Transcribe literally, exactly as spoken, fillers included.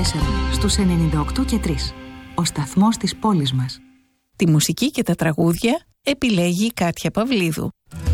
τέσσερα στους ενενήντα οκτώ και τρία. Ο σταθμός της πόλης μας. Τη μουσική και τα τραγούδια επιλέγει η Κάτια Παυλίδου.